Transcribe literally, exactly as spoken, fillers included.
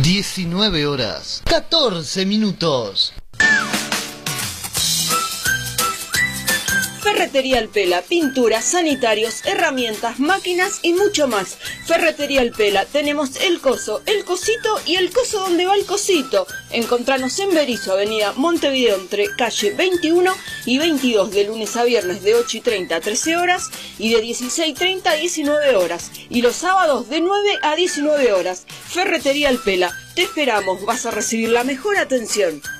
diecinueve horas, catorce minutos. Ferretería Alpela, pinturas, sanitarios, herramientas, máquinas y mucho más. Ferretería Alpela, tenemos el coso, el cosito y el coso donde va el cosito. Encontranos en Berisso, avenida Montevideo, entre calle veintiuno y veintidós, de lunes a viernes de ocho y treinta a trece horas y de dieciséis y treinta a diecinueve horas. Y los sábados de nueve a diecinueve horas. Ferretería Alpela, te esperamos, vas a recibir la mejor atención.